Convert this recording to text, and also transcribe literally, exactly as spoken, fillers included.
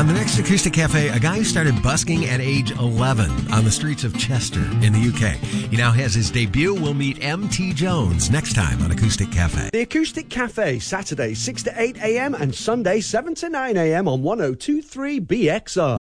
On the next Acoustic Cafe, a guy who started busking at age eleven on the streets of Chester in the U K. He now has his debut. We'll meet M T Jones next time on Acoustic Cafe. The Acoustic Cafe, Saturday six to eight a.m. and Sunday seven to nine a.m. on one oh two point three B X R.